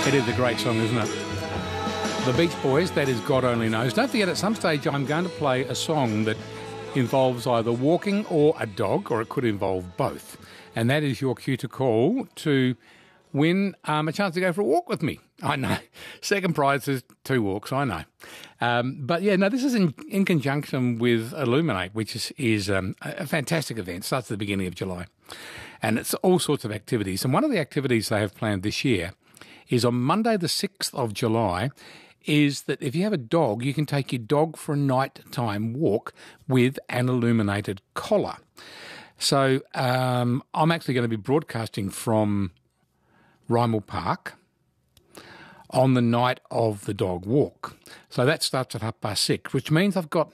It is a great song, isn't it? The Beach Boys, that is God Only Knows. Don't forget, at some stage I'm going to play a song that involves either walking or a dog, or it could involve both. And that is your cue to call to win a chance to go for a walk with me. I know. Second prize is 2 walks, I know. But yeah, no, this is in conjunction with Illuminate, which is a fantastic event. Starts at the beginning of July. And it's all sorts of activities. And one of the activities they have planned this year is on Monday the 6th of July, is that if you have a dog, you can take your dog for a nighttime walk with an illuminated collar. So I'm actually going to be broadcasting from Rymel Park on the night of the dog walk. So that starts at 6:30, which means I've got,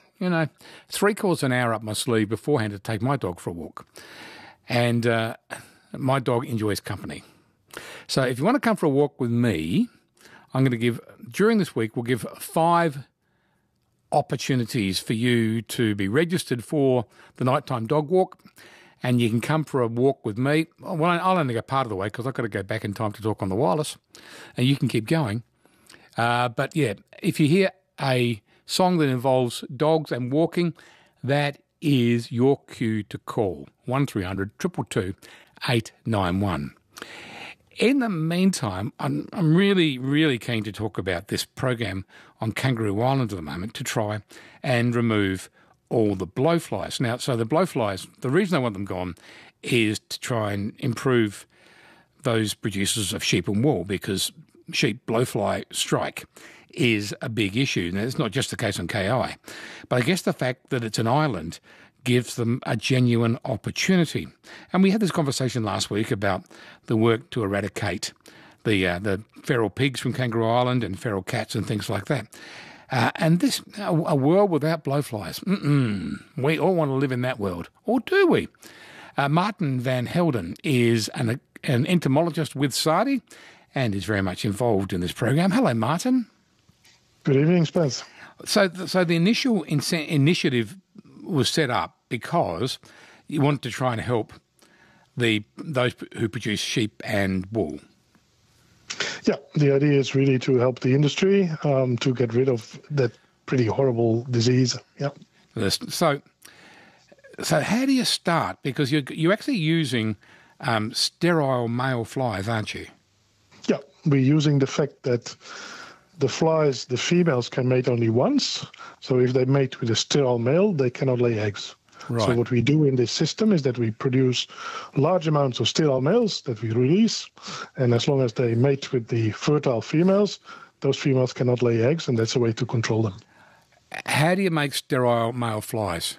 3/4 an hour up my sleeve beforehand to take my dog for a walk. And my dog enjoys company. So if you want to come for a walk with me, I'm going to give, during this week, we'll give 5 opportunities for you to be registered for the nighttime dog walk, and you can come for a walk with me. Well, I'll only go part of the way because I've got to go back in time to talk on the wireless, and you can keep going. But yeah, if you hear a song that involves dogs and walking, that is your cue to call 1300 222 891. In the meantime, I'm really, really keen to talk about this program on Kangaroo Island at the moment to try and remove all the blowflies. Now, so the blowflies, the reason I want them gone is to try and improve those producers of sheep and wool, because sheep blowfly strike is a big issue. Now, it's not just the case on KI, but I guess the fact that it's an island gives them a genuine opportunity. And we had this conversation last week about the work to eradicate the feral pigs from Kangaroo Island and feral cats and things like that. And this, a world without blowflies, we all want to live in that world. Or do we? Martin van Helden is an entomologist with SARDI and is very much involved in this program. Hello, Martin. Good evening, Spence. So the initial initiative was set up because you want to try and help those who produce sheep and wool. Yeah, the idea is really to help the industry to get rid of that pretty horrible disease. Yeah. So how do you start? Because you're actually using sterile male flies, aren't you? Yeah, we're using the fact that the females can mate only once. So if they mate with a sterile male, they cannot lay eggs. Right. So what we do in this system is that we produce large amounts of sterile males that we release. And as long as they mate with the fertile females, those females cannot lay eggs, and that's a way to control them. How do you make sterile male flies?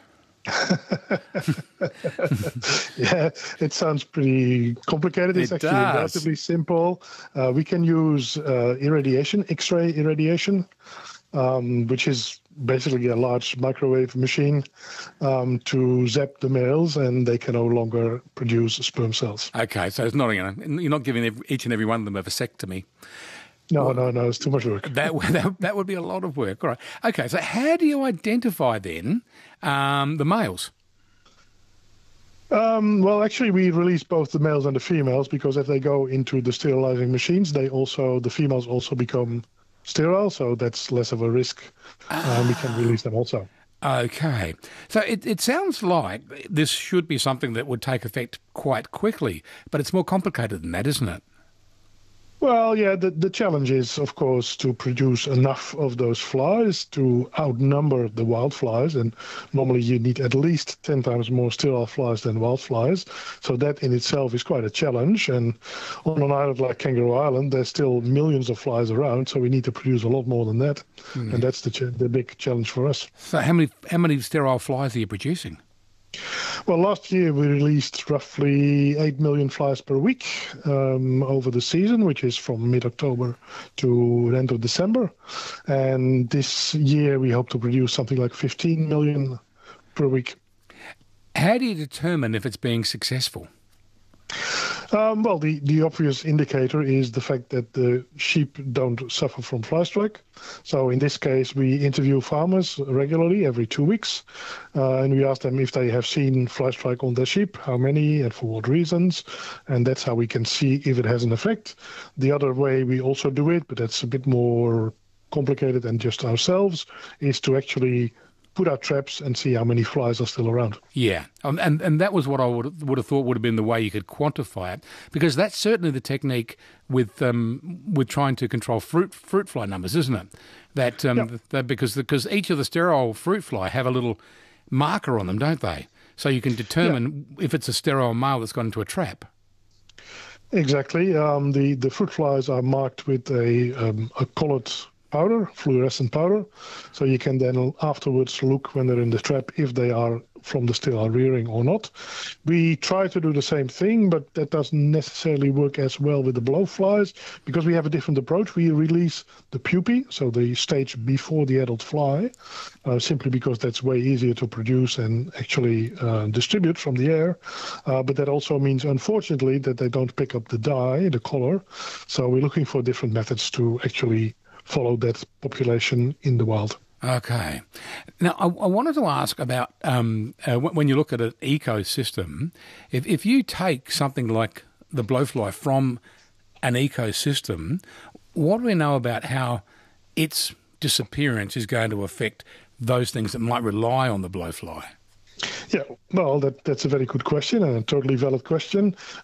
Yeah, it sounds pretty complicated. It's actually relatively simple. We can use irradiation, X-ray irradiation, which is basically a large microwave machine to zap the males, and they can no longer produce sperm cells. Okay, so it's not, you're not giving each and every one of them a vasectomy. No, it's too much work. That would be a lot of work. All right. Okay, so how do you identify then the males? Well, actually, we release both the males and the females, because if they go into the sterilizing machines, the females also become sterile, so that's less of a risk. We can release them also. Okay. So it sounds like this should be something that would take effect quite quickly, but it's more complicated than that, isn't it? Well, yeah, the challenge is, of course, to produce enough of those flies to outnumber the wild flies. And normally you need at least 10 times more sterile flies than wild flies. So that in itself is quite a challenge. And on an island like Kangaroo Island, there's still millions of flies around. So we need to produce a lot more than that. And that's the big challenge for us. So how many sterile flies are you producing? Well, last year we released roughly 8 million flies per week over the season, which is from mid-October to the end of December. And this year we hope to produce something like 15 million per week. How do you determine if it's being successful? Well, the obvious indicator is the fact that the sheep don't suffer from fly strike. So in this case, we interview farmers regularly every 2 weeks, and we ask them if they have seen fly strike on their sheep, how many and for what reasons, and that's how we can see if it has an effect. The other way we also do it, but that's a bit more complicated than just ourselves, is to actually put out traps and see how many flies are still around. Yeah, and that was what I would have thought would have been the way you could quantify it, because that's certainly the technique with trying to control fruit fly numbers, isn't it? That because each of the sterile fruit fly have a little marker on them, don't they? So you can determine if it's a sterile male that's gone into a trap. Exactly. The fruit flies are marked with a coloured powder, fluorescent powder, so you can then afterwards look when they're in the trap if they are from the sterile rearing or not. We try to do the same thing, but that doesn't necessarily work as well with the blowflies because we have a different approach. We release the pupae, so the stage before the adult fly, simply because that's way easier to produce and actually distribute from the air. But that also means, unfortunately, that they don't pick up the dye, the color. So we're looking for different methods to actually follow that population in the wild. Okay. Now, I wanted to ask about when you look at an ecosystem, if you take something like the blowfly from an ecosystem, what do we know about how its disappearance is going to affect those things that might rely on the blowfly? Yeah, well, that's a very good question and a totally valid question.